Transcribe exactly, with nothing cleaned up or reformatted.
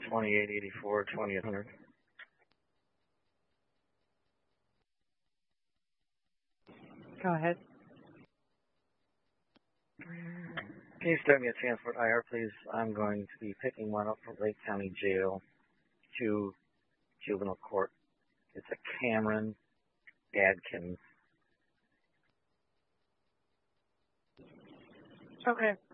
twenty-eight eighty-four, twenty-eight hundred. Go ahead. Can you start me a transport I R, please? I'm going to be picking one up from Lake County Jail to juvenile court. It's a Cameron Adkins. Okay.